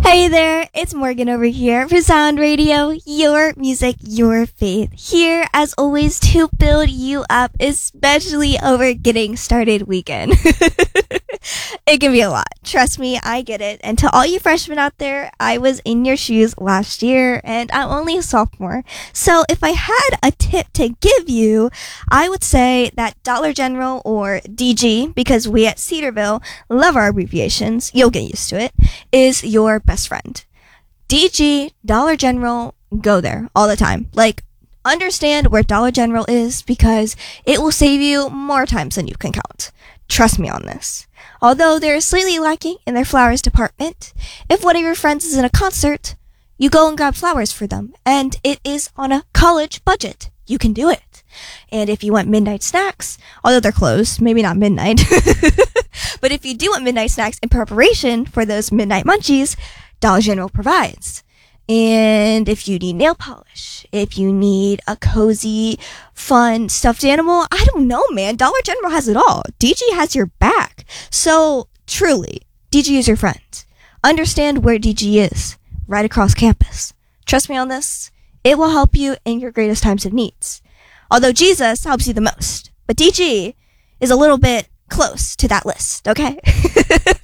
Hey there, it's Morgan over here for Sound Radio, your music, your faith. Here, as always, to build you up, especially over getting started weekend. It can be a lot. Trust me, I get it. And to all you freshmen out there, I was in your shoes last year, and I'm only a sophomore. So if I had a tip to give you, I would say that Dollar General, or DG, because we at Cedarville love our abbreviations, you'll get used to it, is your best friend. DG, Dollar General, go there all the time. Understand where Dollar General is because it will save you more times than you can count. Trust me on this. Although they're slightly lacking in their flowers department, if one of your friends is in a concert, you go and grab flowers for them, and it is on a college budget. You can do it. And if you want midnight snacks, although they're closed, maybe not midnight, but if you do want midnight snacks in preparation for those midnight munchies, Dollar General provides. And if you need nail polish, if you need a cozy, fun stuffed animal, I don't know, man. Dollar General has it all. DG has your back. So, truly, DG is your friend. Understand where DG is, right across campus. Trust me on this. It will help you in your greatest times of needs. Although Jesus helps you the most. But DG is a little bit close to that list, okay?